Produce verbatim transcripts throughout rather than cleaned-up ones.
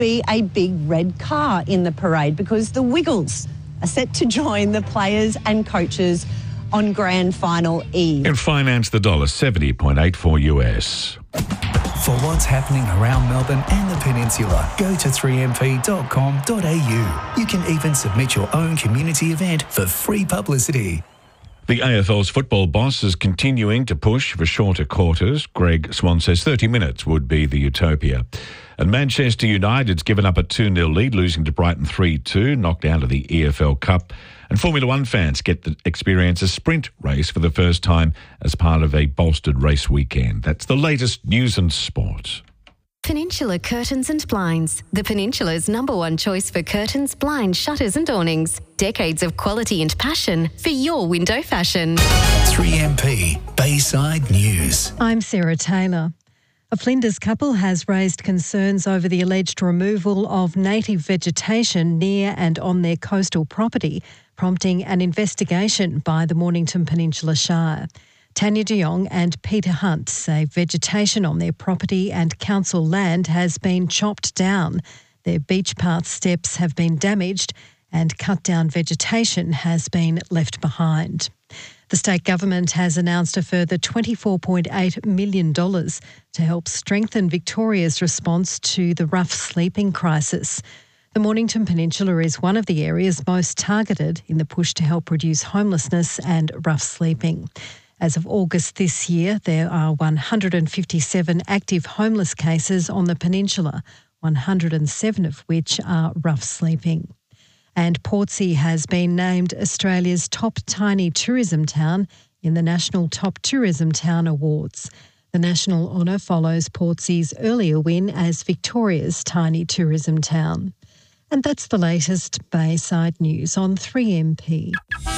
be a big red car in the parade because the Wiggles are set to join the players and coaches on grand final eve. In finance, the dollar seventy point eight four U S. For what's happening around Melbourne and the Peninsula, go to three m p dot com dot a u. You can even submit your own community event for free publicity. The A F L's football boss is continuing to push for shorter quarters. Greg Swan says thirty minutes would be the utopia. And Manchester United's given up a two nil lead, losing to Brighton three two, knocked out of the E F L Cup. And Formula One fans get to experience a sprint race for the first time as part of a bolstered race weekend. That's the latest news and sport. Peninsula Curtains and Blinds. The Peninsula's number one choice for curtains, blinds, shutters and awnings. Decades of quality and passion for your window fashion. three M P Bayside News. I'm Sarah Taylor. A Flinders couple has raised concerns over the alleged removal of native vegetation near and on their coastal property, prompting an investigation by the Mornington Peninsula Shire. Tanya de Jong and Peter Hunt say vegetation on their property and council land has been chopped down. Their beach path steps have been damaged and cut down vegetation has been left behind. The state government has announced a further twenty-four point eight million dollars to help strengthen Victoria's response to the rough sleeping crisis. The Mornington Peninsula is one of the areas most targeted in the push to help reduce homelessness and rough sleeping. As of August this year, there are one hundred fifty-seven active homeless cases on the peninsula, one hundred seven of which are rough sleeping. And Portsea has been named Australia's top tiny tourism town in the National Top Tourism Town Awards. The national honour follows Portsea's earlier win as Victoria's tiny tourism town. And that's the latest Bayside news on three M P.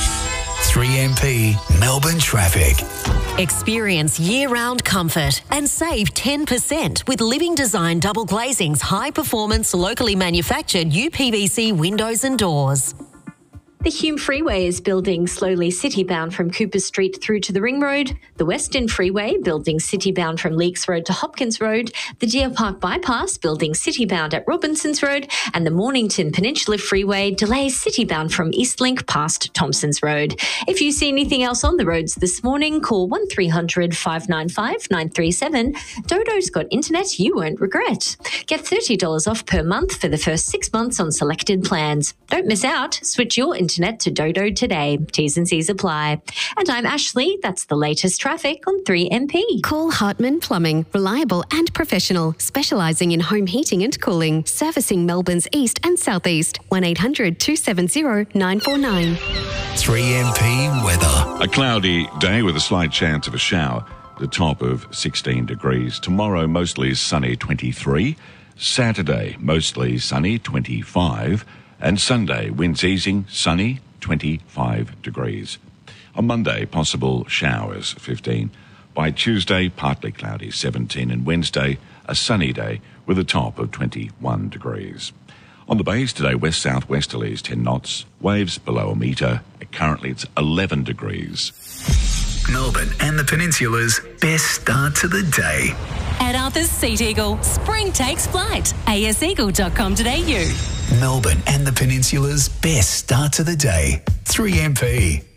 three M P Melbourne Traffic. Experience year-round comfort and save ten percent with Living Design Double Glazing's high-performance, locally manufactured U P V C windows and doors. The Hume Freeway is building slowly city-bound from Cooper Street through to the Ring Road. The Western Freeway building city-bound from Leakes Road to Hopkins Road. The Deer Park Bypass building city-bound at Robinsons Road. And the Mornington Peninsula Freeway delays city-bound from Eastlink past Thompsons Road. If you see anything else on the roads this morning, call one three hundred, five nine five, nine three seven. Dodo's got internet you won't regret. Get thirty dollars off per month for the first six months on selected plans. Don't miss out. Switch your internet Internet to Dodo today. T's and C's apply. And I'm Ashley. That's the latest traffic on three M P. Call Hartman Plumbing, reliable and professional, specialising in home heating and cooling, servicing Melbourne's east and southeast. one eight hundred, two seven zero, nine four nine. three M P weather. A cloudy day with a slight chance of a shower. The top of sixteen degrees. Tomorrow mostly sunny, twenty-three. Saturday mostly sunny, twenty-five. And Sunday, winds easing, sunny, twenty-five degrees. On Monday, possible showers, fifteen. By Tuesday, partly cloudy, seventeen. And Wednesday, a sunny day with a top of twenty-one degrees. On the bays today, west-southwesterlies, ten knots. Waves below a metre. Currently, it's eleven degrees. Melbourne and the Peninsula's best start to the day. At Arthur's Seat Eagle, spring takes flight. a s eagle dot com dot a u. Melbourne and the Peninsula's best start to the day. three M P.